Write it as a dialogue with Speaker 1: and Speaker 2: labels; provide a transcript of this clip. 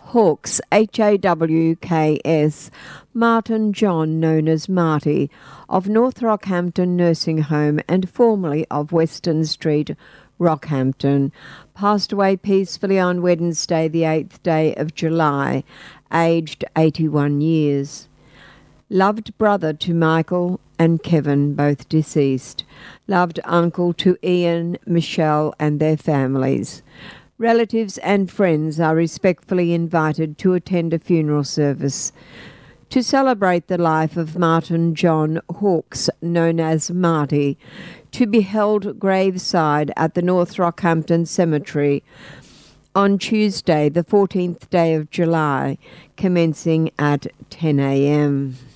Speaker 1: Hawks, Hawks, Martin John, known as Marty, of North Rockhampton Nursing Home and formerly of Western Street, Rockhampton, passed away peacefully on Wednesday, the 8th day of July, aged 81 years. Loved brother to Michael and Kevin, both deceased. Loved uncle to Ian, Michelle and their families. Relatives and friends are respectfully invited to attend a funeral service to celebrate the life of Martin John Hawks, known as Marty, to be held graveside at the North Rockhampton Cemetery on Tuesday, the 14th day of July, commencing at 10 a.m.